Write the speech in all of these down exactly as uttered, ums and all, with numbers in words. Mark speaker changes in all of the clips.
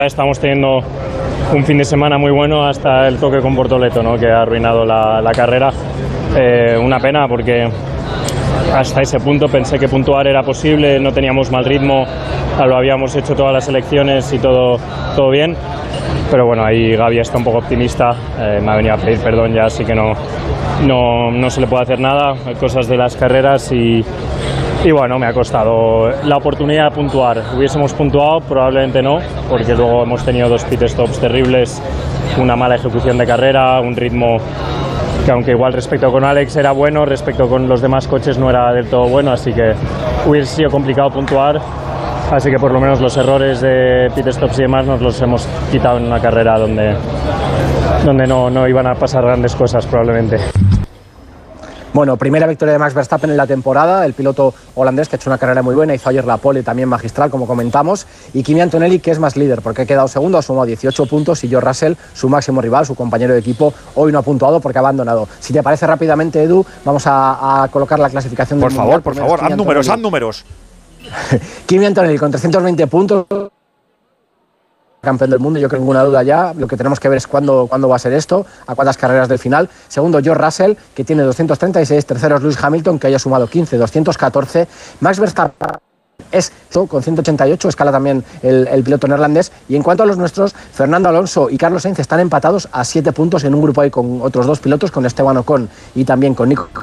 Speaker 1: Estamos teniendo un fin de semana muy bueno hasta el toque con Bortoleto, ¿no? Que ha arruinado la, la carrera. Eh, una pena porque hasta ese punto pensé que puntuar era posible, no teníamos mal ritmo, lo habíamos hecho todas las elecciones y todo, todo bien. Pero bueno, ahí Gavi está un poco optimista, eh, me ha venido a pedir perdón ya, así que no, no, no se le puede hacer nada, hay cosas de las carreras y... Y bueno, me ha costado la oportunidad de puntuar. Hubiésemos puntuado, probablemente no, porque luego hemos tenido dos pit stops terribles, una mala ejecución de carrera, un ritmo que aunque igual respecto con Alex era bueno, respecto con los demás coches no era del todo bueno, así que hubiese sido complicado puntuar. Así que por lo menos los errores de pit stops y demás nos los hemos quitado en una carrera donde, donde no, no iban a pasar grandes cosas probablemente.
Speaker 2: Bueno, primera victoria de Max Verstappen en la temporada, el piloto holandés que ha hecho una carrera muy buena, hizo ayer la pole también magistral, como comentamos, y Kimi Antonelli, que es más líder, porque ha quedado segundo, ha sumado dieciocho puntos, y George Russell, su máximo rival, su compañero de equipo, hoy no ha puntuado porque ha abandonado. Si te parece rápidamente, Edu, vamos a, a colocar la clasificación del
Speaker 3: Por favor, mundial. por favor, haz números, haz números.
Speaker 2: Kimi Antonelli con trescientos veinte puntos, campeón del mundo, yo creo ninguna duda ya. Lo que tenemos que ver es cuándo, cuándo va a ser esto, a cuántas carreras del final. Segundo, George Russell, que tiene doscientos treinta y seis. Tercero es Lewis Hamilton, que haya sumado quince, doscientos catorce. Max Verstappen es con ciento ochenta y ocho, escala también el, el piloto neerlandés. Y en cuanto a los nuestros, Fernando Alonso y Carlos Sainz están empatados a siete puntos en un grupo ahí con otros dos pilotos, con Esteban Ocon y también con Nico.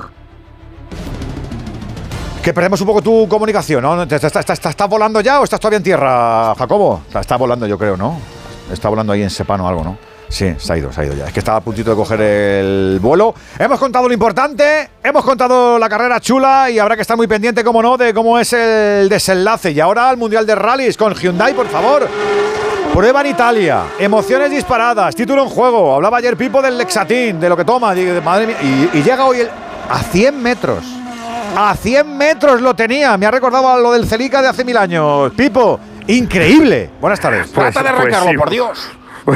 Speaker 3: Que perdemos un poco tu comunicación, ¿no? ¿Estás, estás, estás, estás volando ya o estás todavía en tierra, Jacobo? Está, está volando, yo creo, ¿no? Está volando ahí en Sepano o algo, ¿no? Sí, se ha ido, se ha ido ya. Es que estaba a puntito de coger el vuelo. Hemos contado lo importante, hemos contado la carrera chula y habrá que estar muy pendiente, como no, de cómo es el desenlace. Y ahora al Mundial de Rallys con Hyundai, por favor. Prueba en Italia, emociones disparadas, título en juego. Hablaba ayer Pipo del Lexatín, de lo que toma, de, madre mía. Y, y llega hoy el, a cien metros. A cien metros lo tenía. Me ha recordado a lo del Celica de hace mil años. Pipo, increíble. Buenas tardes.
Speaker 4: Pues,
Speaker 3: Trata de arrancarlo, pues sí, por Dios.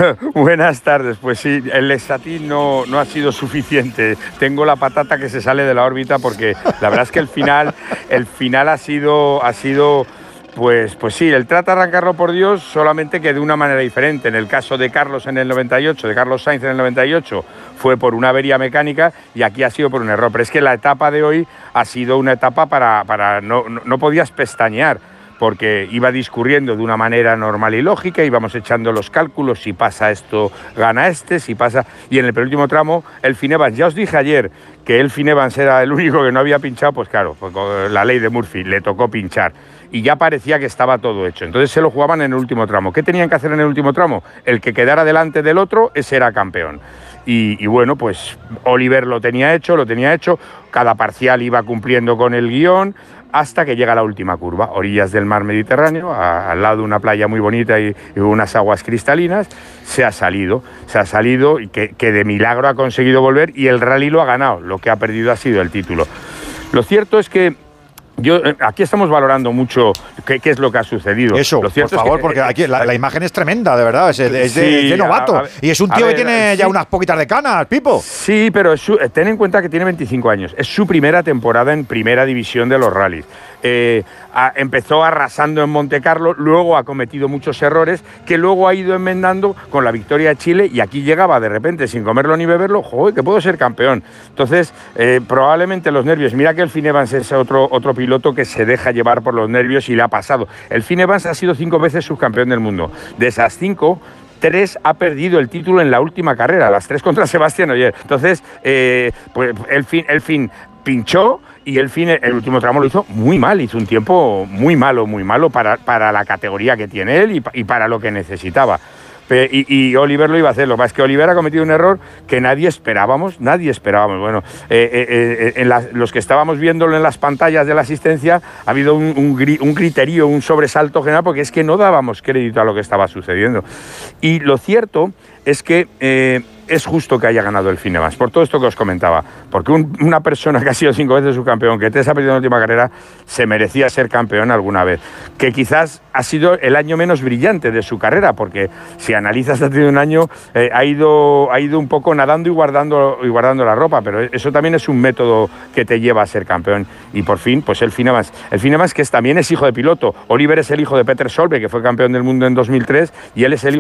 Speaker 4: Buenas tardes. Pues sí, el Lexatín no, no ha sido suficiente. Tengo la patata que se sale de la órbita porque la verdad es que el final, el final ha sido... Ha sido Pues, pues sí, el trata de arrancarlo por Dios, solamente que de una manera diferente. En el caso de Carlos en el noventa y ocho, de Carlos Sainz en el noventa y ocho, fue por una avería mecánica y aquí ha sido por un error. Pero es que la etapa de hoy ha sido una etapa para... para no, no, no podías pestañear, porque iba discurriendo de una manera normal y lógica, íbamos echando los cálculos, si pasa esto, gana este, si pasa... Y en el penúltimo tramo, Elfyn Evans, ya os dije ayer que Elfyn Evans era el único que no había pinchado, pues claro, pues la ley de Murphy, le tocó pinchar. Y ya parecía que estaba todo hecho. Entonces se lo jugaban en el último tramo. ¿Qué tenían que hacer en el último tramo? El que quedara delante del otro, ese era campeón. Y, y bueno, pues Oliver lo tenía hecho, lo tenía hecho, cada parcial iba cumpliendo con el guión, hasta que llega la última curva, orillas del mar Mediterráneo, a, al lado de una playa muy bonita y, y unas aguas cristalinas, se ha salido, se ha salido y que, que de milagro ha conseguido volver y el rally lo ha ganado, lo que ha perdido ha sido el título. Lo cierto es que Yo, aquí estamos valorando mucho qué, qué es lo que ha sucedido.
Speaker 3: Eso,
Speaker 4: lo cierto
Speaker 3: por favor,
Speaker 4: es que,
Speaker 3: porque aquí la, la imagen es tremenda, de verdad, es, es, de,
Speaker 4: sí,
Speaker 3: de novato. A, a ver, y es un tío ver, que tiene sí. ya unas poquitas de canas, Pipo.
Speaker 4: Sí, pero es su, ten en cuenta que tiene veinticinco años. Es su primera temporada en primera división de los rallies. Eh, a, empezó arrasando en Monte Carlo, luego ha cometido muchos errores que luego ha ido enmendando con la victoria de Chile y aquí llegaba de repente sin comerlo ni beberlo, joder, que puedo ser campeón. Entonces, eh, probablemente los nervios, mira que Elfyn Evans es otro, otro piloto que se deja llevar por los nervios y le ha pasado. Elfyn Evans ha sido cinco veces subcampeón del mundo. De esas cinco, tres ha perdido el título en la última carrera, las tres contra Sebastián Ogier. Entonces, eh, pues Elfyn, Elfyn pinchó y Elfyn el último tramo lo hizo muy mal, hizo un tiempo muy malo, muy malo para, para la categoría que tiene él y, y para lo que necesitaba. Y, y Oliver lo iba a hacer, lo que pasa es que Oliver ha cometido un error que nadie esperábamos, nadie esperábamos. Bueno, eh, eh, en la, los que estábamos viéndolo en las pantallas de la asistencia, ha habido un, un, un criterio, un sobresalto general, porque es que no dábamos crédito a lo que estaba sucediendo. Y lo cierto es que eh, es justo que haya ganado Elfyn Evans, por todo esto que os comentaba, porque un, una persona que ha sido cinco veces subcampeón, que tres ha perdido en la última carrera, se merecía ser campeón alguna vez, que quizás ha sido el año menos brillante de su carrera, porque si analizas ha tenido un año, eh, ha, ido, ha ido un poco nadando y guardando, y guardando la ropa, pero eso también es un método que te lleva a ser campeón, y por fin, pues Elfyn Evans, Elfyn Evans que es, también es hijo de piloto, Oliver es el hijo de Peter Solberg, que fue campeón del mundo en dos mil tres, y él es el hijo